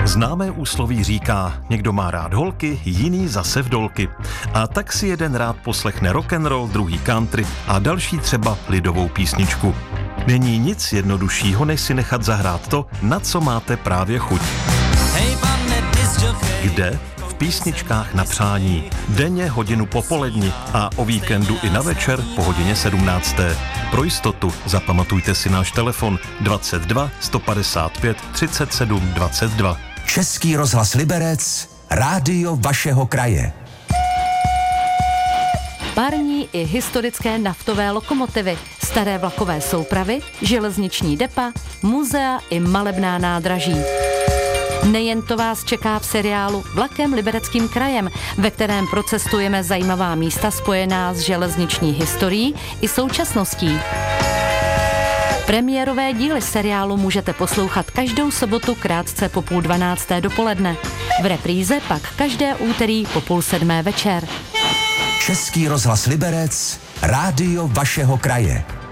Známé úsloví říká, někdo má rád holky, jiný zase vdolky. A tak si jeden rád poslechne rock'n'roll, druhý country a další třeba lidovou písničku. Není nic jednoduššího, než si nechat zahrát to, na co máte právě chuť. Kde? V písničkách na přání. Denně hodinu po poledni a o víkendu i na večer po hodině 17. Pro jistotu zapamatujte si náš telefon 22 155 37 22. Český rozhlas Liberec, rádio vašeho kraje. Parní i historické naftové lokomotivy, staré vlakové soupravy, železniční depa, muzea i malebná nádraží. Nejen to vás čeká v seriálu Vlakem Libereckým krajem, ve kterém procestujeme zajímavá místa spojená s železniční historií i současností. Premiérové díly seriálu můžete poslouchat každou sobotu krátce po 11:30 dopoledne. V repríze pak každé úterý po 6:30 večer. Český rozhlas Liberec, rádio vašeho kraje.